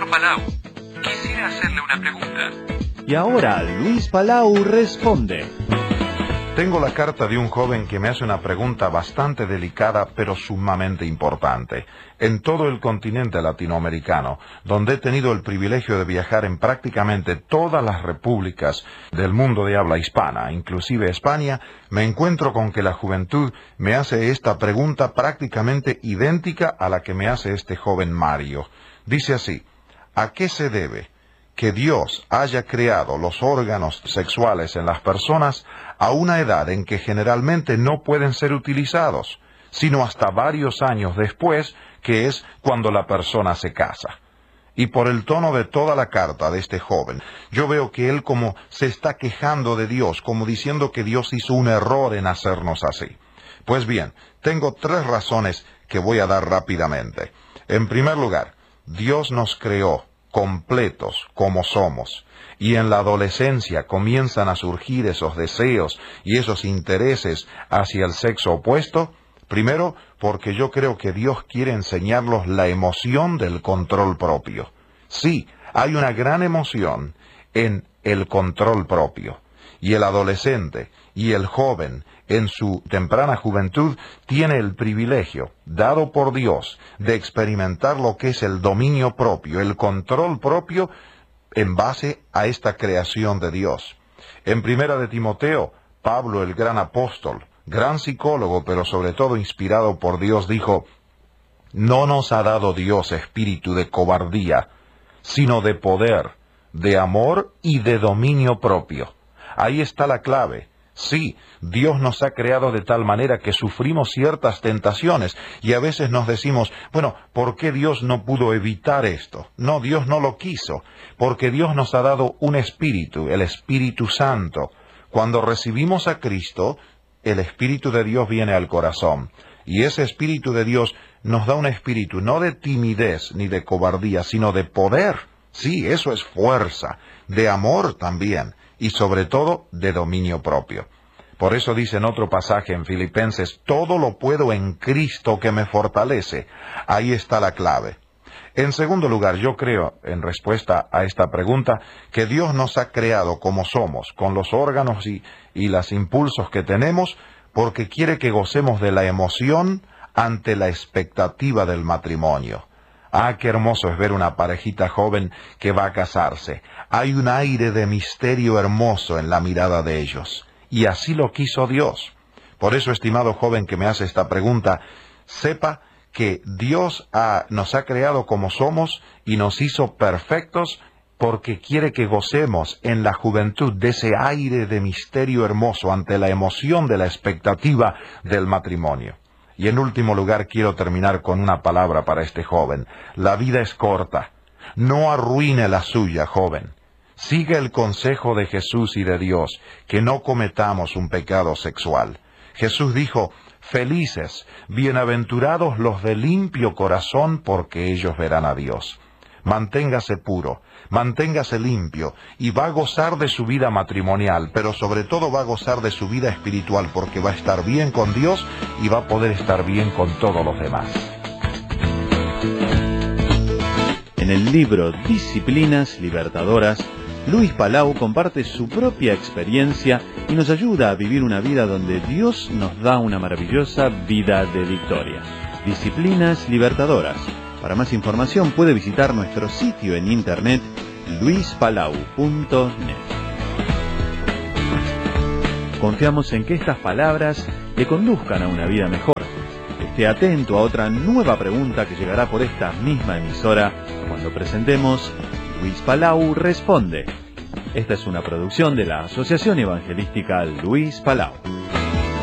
Palau. Quisiera hacerle una pregunta. Y ahora Luis Palau responde. Tengo la carta de un joven que me hace una pregunta bastante delicada, pero sumamente importante. En todo el continente latinoamericano, donde he tenido el privilegio de viajar en prácticamente todas las repúblicas del mundo de habla hispana, inclusive España, me encuentro con que la juventud me hace esta pregunta prácticamente idéntica a la que me hace este joven Mario. Dice así: ¿a qué se debe que Dios haya creado los órganos sexuales en las personas a una edad en que generalmente no pueden ser utilizados, sino hasta varios años después, que es cuando la persona se casa? Y por el tono de toda la carta de este joven, yo veo que él como se está quejando de Dios, como diciendo que Dios hizo un error en hacernos así. Pues bien, tengo 3 razones que voy a dar rápidamente. En primer lugar, Dios nos creó completos como somos, y en la adolescencia comienzan a surgir esos deseos y esos intereses hacia el sexo opuesto. Primero, porque yo creo que Dios quiere enseñarlos la emoción del control propio. Sí, hay una gran emoción en el control propio, y el adolescente y el joven en su temprana juventud tiene el privilegio, dado por Dios, de experimentar lo que es el dominio propio, el control propio, en base a esta creación de Dios. En 1 de Timoteo, Pablo, el gran apóstol, gran psicólogo, pero sobre todo inspirado por Dios, dijo: no nos ha dado Dios espíritu de cobardía, sino de poder, de amor y de dominio propio. Ahí está la clave. Sí, Dios nos ha creado de tal manera que sufrimos ciertas tentaciones y a veces nos decimos, bueno, ¿por qué Dios no pudo evitar esto? No, Dios no lo quiso, porque Dios nos ha dado un espíritu, el Espíritu Santo. Cuando recibimos a Cristo, el Espíritu de Dios viene al corazón, y ese Espíritu de Dios nos da un espíritu no de timidez ni de cobardía, sino de poder. Sí, eso es fuerza, de amor también, y sobre todo de dominio propio. Por eso dice en otro pasaje en Filipenses: todo lo puedo en Cristo que me fortalece. Ahí está la clave. En segundo lugar, yo creo, en respuesta a esta pregunta, que Dios nos ha creado como somos, con los órganos y los impulsos que tenemos, porque quiere que gocemos de la emoción ante la expectativa del matrimonio. Ah, qué hermoso es ver una parejita joven que va a casarse. Hay un aire de misterio hermoso en la mirada de ellos. Y así lo quiso Dios. Por eso, estimado joven que me hace esta pregunta, sepa que Dios nos ha creado como somos y nos hizo perfectos porque quiere que gocemos en la juventud de ese aire de misterio hermoso ante la emoción de la expectativa del matrimonio. Y en último lugar, quiero terminar con una palabra para este joven. La vida es corta. No arruine la suya, joven. Siga el consejo de Jesús y de Dios, que no cometamos un pecado sexual. Jesús dijo: felices, bienaventurados los de limpio corazón, porque ellos verán a Dios. Manténgase puro, manténgase limpio, y va a gozar de su vida matrimonial, pero sobre todo va a gozar de su vida espiritual, porque va a estar bien con Dios y va a poder estar bien con todos los demás. En el libro Disciplinas Libertadoras, Luis Palau comparte su propia experiencia y nos ayuda a vivir una vida donde Dios nos da una maravillosa vida de victoria. Disciplinas Libertadoras. Para más información puede visitar nuestro sitio en internet luispalau.net. Confiamos en que estas palabras le conduzcan a una vida mejor. Esté atento a otra nueva pregunta que llegará por esta misma emisora cuando presentemos Luis Palau Responde. Esta es una producción de la Asociación Evangelística Luis Palau.